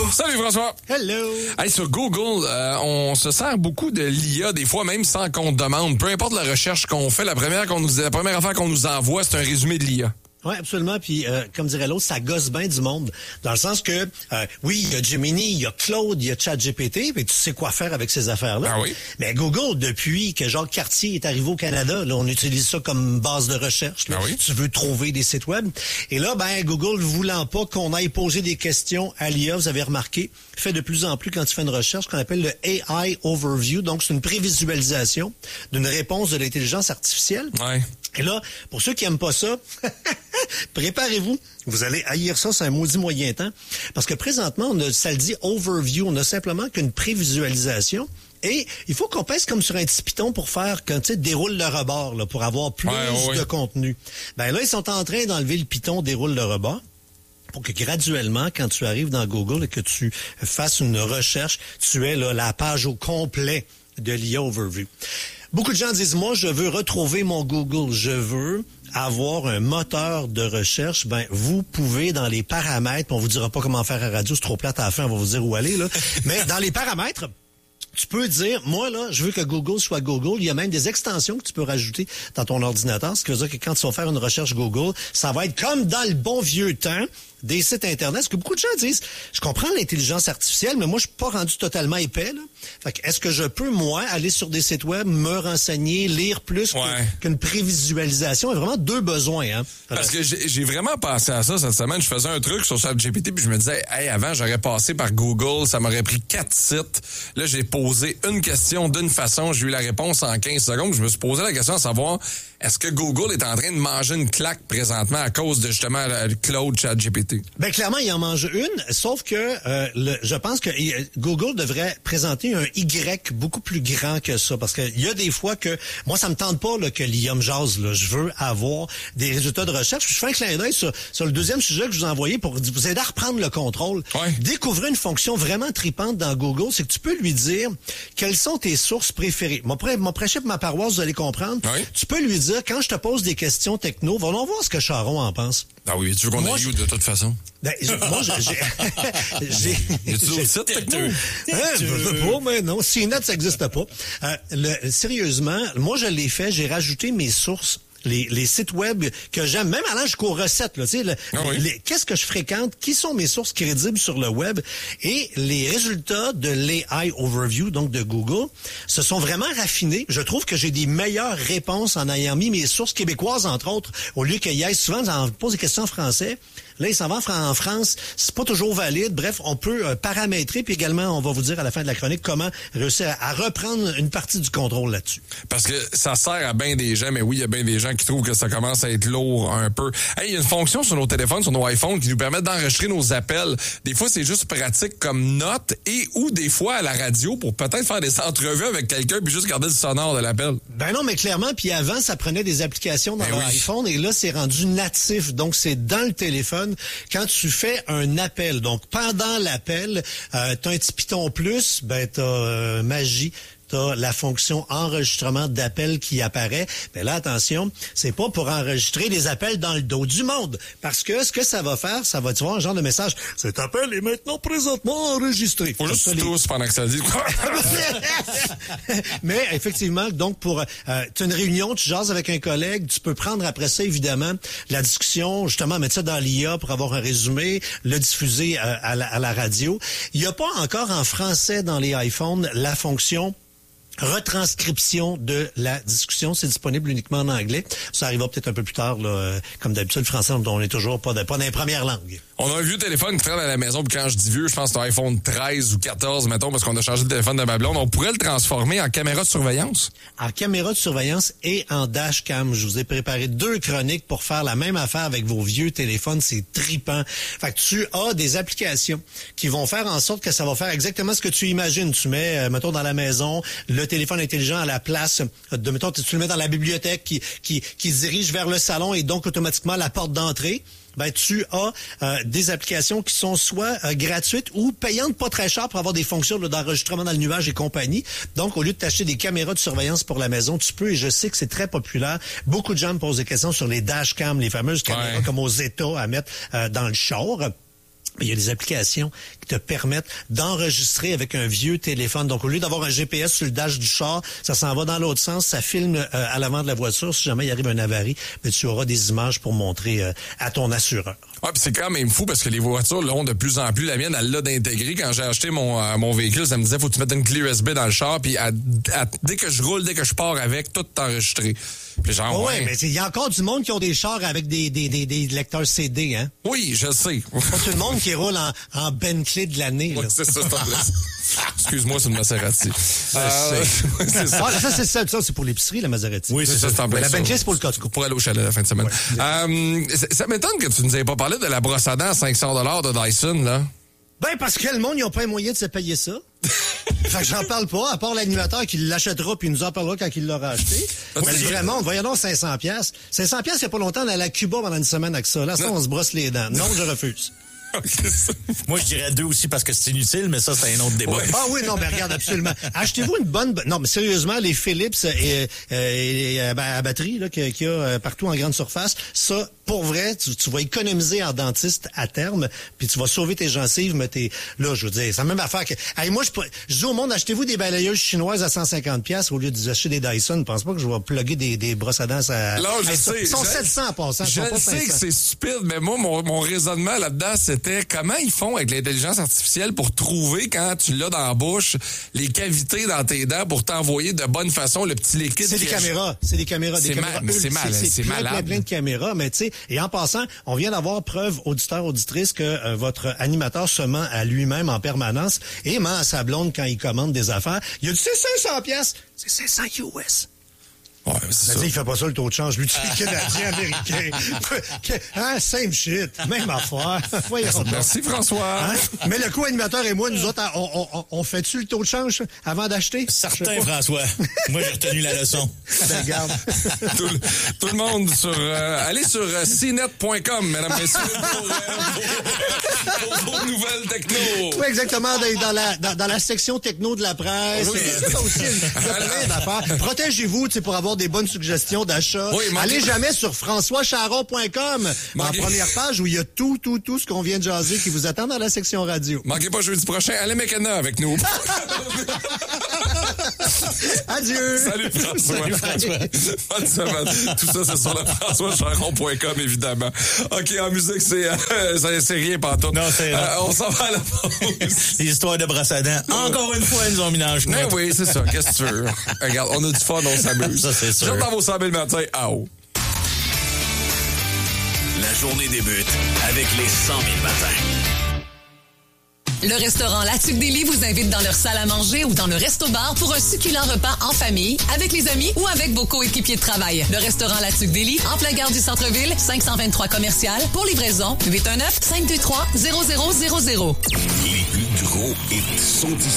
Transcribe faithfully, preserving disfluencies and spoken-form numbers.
Salut François. Hello. Hey, sur Google, euh, on se sert beaucoup de l'I A, des fois même sans qu'on demande. Peu importe la recherche qu'on fait, la première qu'on nous, la première affaire qu'on nous envoie, c'est un résumé de l'I A. Oui, absolument. Puis, euh, comme dirait l'autre, ça gosse bien du monde. Dans le sens que, euh, oui, il y a Gemini, il y a Claude, il y a ChatGPT, mais tu sais quoi faire avec ces affaires-là. Ah oui? Mais Google, depuis que Jacques Cartier est arrivé au Canada, là, on utilise ça comme base de recherche. Là. Ah oui? Tu veux trouver des sites web. Et là, ben, Google, voulant pas qu'on aille poser des questions à l'I A, vous avez remarqué, fait de plus en plus quand tu fais une recherche qu'on appelle le A I Overview. Donc, c'est une prévisualisation d'une réponse de l'intelligence artificielle. Ouais. Et là, pour ceux qui aiment pas ça, préparez-vous. Vous allez haïr ça, c'est un maudit moyen temps. Parce que présentement, on a, ça le dit overview, on a simplement qu'une prévisualisation. Et il faut qu'on pèse comme sur un petit piton pour faire, quand tu sais, déroule le rebord, là, pour avoir plus ouais, ouais. de contenu. Ben là, ils sont en train d'enlever le piton déroule le rebord. Pour que graduellement, quand tu arrives dans Google et que tu fasses une recherche, tu aies là, la page au complet de l'I A Overview. Beaucoup de gens disent, moi, je veux retrouver mon Google, je veux avoir un moteur de recherche. Ben, vous pouvez, dans les paramètres, on vous dira pas comment faire à radio, c'est trop plate à la fin, on va vous dire où aller, là. Mais dans les paramètres, tu peux dire, moi, là, je veux que Google soit Google. Il y a même des extensions que tu peux rajouter dans ton ordinateur. Ce qui veut dire que quand tu vas faire une recherche Google, ça va être comme dans le bon vieux temps des sites Internet. Ce que beaucoup de gens disent, je comprends l'intelligence artificielle, mais moi, je suis pas rendu totalement épais, là. Fait que, est-ce que je peux, moi, aller sur des sites web, me renseigner, lire plus ouais. qu'une prévisualisation? Il y a vraiment deux besoins, hein. Parce que j'ai, j'ai vraiment pensé à ça cette semaine. Je faisais un truc sur ChatGPT puis je me disais, hey, avant, j'aurais passé par Google, ça m'aurait pris quatre sites. Là, j'ai posé une question d'une façon, j'ai eu la réponse en quinze secondes. Je me suis posé la question à savoir, est-ce que Google est en train de manger une claque présentement à cause de justement le Claude ChatGPT? Ben clairement, il en mange une, sauf que euh, le, je pense que Google devrait présenter un Y beaucoup plus grand que ça, parce qu'il y a des fois que moi, ça me tente pas là, que l'I A me jase. Là. Je veux avoir des résultats de recherche. Je fais un clin d'œil sur, sur le deuxième sujet que je vous ai envoyé pour vous aider à reprendre le contrôle. Ouais. Découvrir une fonction vraiment tripante dans Google, c'est que tu peux lui dire quelles sont tes sources préférées. Mon, pré, mon prêcher pour ma paroisse, vous allez comprendre. Ouais. Tu peux lui dire, quand je te pose des questions techno, va donc voir ce que Charon en pense. Ah oui, tu veux qu'on moi, aille où de toute façon? Ben, moi, j'ai... j'ai... j'ai d'autres sites techno? Hein, je veux pas, mais non. C net, ça n'existe pas. Euh, le, sérieusement, moi, je l'ai fait. J'ai rajouté mes sources. Les, les sites web que j'aime, même allant jusqu'aux recettes, là, tu sais, le, ah oui. les, qu'est-ce que je fréquente, qui sont mes sources crédibles sur le web, et les résultats de l'A I Overview, donc de Google, se sont vraiment raffinés. Je trouve que j'ai des meilleures réponses en ayant mis mes sources québécoises, entre autres, au lieu qu'il y ait souvent, on pose des questions en français. Là, il s'en va en France. C'est pas toujours valide. Bref, on peut euh, paramétrer. Puis également, on va vous dire à la fin de la chronique comment réussir à, à reprendre une partie du contrôle là-dessus. Parce que ça sert à bien des gens, mais oui, il y a bien des gens qui trouvent que ça commence à être lourd un peu. Hey, il y a une fonction sur nos téléphones, sur nos iPhones, qui nous permet d'enregistrer nos appels. Des fois, c'est juste pratique comme note et ou des fois à la radio pour peut-être faire des entrevues avec quelqu'un puis juste garder le sonore de l'appel. Ben non, mais clairement, puis avant, ça prenait des applications dans ben l'iPhone oui. et là, c'est rendu natif. Donc, c'est dans le téléphone. Quand tu fais un appel, donc pendant l'appel, euh, t'as un petit piton plus, ben t'as euh, magie. T'as la fonction enregistrement d'appel qui apparaît. Mais là, attention, c'est pas pour enregistrer des appels dans le dos du monde. Parce que ce que ça va faire, ça va te voir un genre de message. Cet appel est maintenant présentement enregistré. Faut juste les... tous pendant que ça dit. Mais effectivement, donc pour euh, tu as une réunion, tu jases avec un collègue, tu peux prendre après ça, évidemment, la discussion, justement, mettre ça dans l'I A pour avoir un résumé, le diffuser euh, à, la, à la radio. Il n'y a pas encore en français dans les iPhones la fonction retranscription de la discussion, c'est disponible uniquement en anglais. Ça arrivera peut-être un peu plus tard, là, euh, comme d'habitude, le français, on n'est toujours pas, de, pas dans les premières langues. On a un vieux téléphone qui traîne à la maison, puis quand je dis vieux, je pense que c'est un iPhone treize ou quatorze, mettons, parce qu'on a changé de téléphone de ma blonde. On pourrait le transformer en caméra de surveillance? En caméra de surveillance et en dashcam. Je vous ai préparé deux chroniques pour faire la même affaire avec vos vieux téléphones. C'est tripant. Fait que tu as des applications qui vont faire en sorte que ça va faire exactement ce que tu imagines. Tu mets, euh, mettons, dans la maison, le téléphone intelligent à la place de, mettons, tu le mets dans la bibliothèque qui, qui, qui se dirige vers le salon et donc automatiquement la porte d'entrée. Ben, tu as euh, des applications qui sont soit euh, gratuites ou payantes pas très cher pour avoir des fonctions là, d'enregistrement dans le nuage et compagnie. Donc, au lieu de t'acheter des caméras de surveillance pour la maison, tu peux, et je sais que c'est très populaire, beaucoup de gens me posent des questions sur les dashcams, les fameuses caméras ouais. comme aux États à mettre euh, dans le char. Il y a des applications qui te permettent d'enregistrer avec un vieux téléphone. Donc, au lieu d'avoir un G P S sur le dash du char, ça s'en va dans l'autre sens, ça filme euh, à l'avant de la voiture. Si jamais il arrive un avarie, mais tu auras des images pour montrer euh, à ton assureur. Ah, puis c'est quand même fou parce que les voitures l'ont de plus en plus. La mienne, elle l'a d'intégrer. Quand j'ai acheté mon euh, mon véhicule, ça me disait faut que tu mettes une clé U S B dans le char, puis à, à, dès que je roule, dès que je pars avec, tout est enregistré. Puis genre, oh ouais, ouais, mais il y a encore du monde qui ont des chars avec des des des, des lecteurs C D, hein. Oui, je sais. Pas tout le monde qui roule en, en Bentley de l'année. Oui, c'est ça, c'est excuse-moi, c'est une Maserati. Euh, c'est ça. Ah, ça, c'est ça, ça, c'est pour l'épicerie, la Maserati. Oui, c'est ça, c'est en plein La ça. Bentley, c'est pour le Costco. Pour aller au chalet la fin de semaine. Ouais. Euh, ça, ça m'étonne que tu nous aies pas parlé de la brosse à dents à cinq cents dollars de Dyson, là. Ben, parce que le monde, ils n'ont pas les moyens de se payer ça. Fait que j'en parle pas, à part l'animateur qui l'achètera puis il nous en parlera quand il l'aura acheté. Mais oui, vraiment, voyons donc cinq cents piastres. cinq cents piastres, il y a pas longtemps, on allait à Cuba pendant une semaine avec ça. Là, ça, on se brosse les dents. Non, je refuse. Moi, je dirais deux aussi parce que c'est inutile, mais ça, c'est un autre débat. Ouais. Ah oui, non, mais regarde, absolument. Achetez-vous une bonne... Non, mais sérieusement, les Philips et, et, et à batterie là, qu'il y a partout en grande surface, ça, pour vrai, tu, tu vas économiser en dentiste à terme, puis tu vas sauver tes gencives, mais t'es... Là, je veux dire, c'est la même affaire que... Hey, moi, je, je dis au monde, achetez-vous des balayeuses chinoises à cent cinquante piastres au lieu d'acheter des Dyson. Je pense pas que je vais plugger des, des brosses à dents à... Là, je hey, sais. Ils sont je, sept cents en passant. Je sont pas sais cinq cents. que c'est stupide, mais moi, mon, mon raisonnement là-dedans, c'était comment ils font avec l'intelligence artificielle pour trouver, quand tu l'as dans la bouche, les cavités dans tes dents pour t'envoyer de bonne façon le petit liquide. C'est des caméras. C'est des caméras. Des c'est caméras. Mal, mais c'est mal, c'est, c'est plein, malade. plein, plein de caméras. Mais tu sais, et en passant, on vient d'avoir preuve, auditeur, auditrice, que euh, votre animateur se ment à lui-même en permanence et ment à sa blonde quand il commande des affaires. Il a dit, c'est cinq cents piastres. C'est cinq cents U S. Ouais, c'est ça. Il fait pas ça le taux de change. Lui, tu es Canadien, Américain. Hein, same shit. Même affaire. Merci, merci François. Hein? Mais le co-animateur et moi, nous autres, on, on, on fait-tu le taux de change avant d'acheter? Certain, François. Moi, j'ai retenu la leçon. Ben, regarde. tout, tout le monde sur... Euh, allez sur euh, c net point com, mesdames et messieurs, pour, euh, pour, pour vos nouvelles techno. Oui, exactement. Dans la, dans, dans la section techno de la presse. Oui. C'est ça aussi. Il y a plein d'affaires. Protégez-vous, tu sais, pour avoir des bonnes suggestions d'achat. Oui, allez jamais sur françois charon point com en première page où il y a tout, tout, tout ce qu'on vient de jaser qui vous attend dans la section radio. Manquez pas jeudi prochain, allez McKenna avec nous. Adieu. Salut François. Salut François. Bonne semaine. Tout ça, c'est sur le françois charon point com, évidemment. OK, en musique, c'est, euh, c'est, c'est rien pantoute. Non, c'est... Euh, on s'en va à la pause. Les histoires de brosse à dents. Encore une fois, ils nous ont mis dans le Mais oui, c'est ça. Qu'est-ce que tu veux? Regarde, on a du fun, on s'amuse. Ça, c'est sûr. J'entends vos cent mille matin. Au. La journée débute avec les cent mille matins. Le restaurant La Tuque Deli vous invite dans leur salle à manger ou dans le resto-bar pour un succulent repas en famille, avec les amis ou avec vos coéquipiers de travail. Le restaurant La Tuque Deli, en plein gare du centre-ville, cinq cent vingt-trois commercial. Pour livraison, huit un neuf, cinq deux trois, zéro zéro zéro zéro. Les plus gros hits sont ici.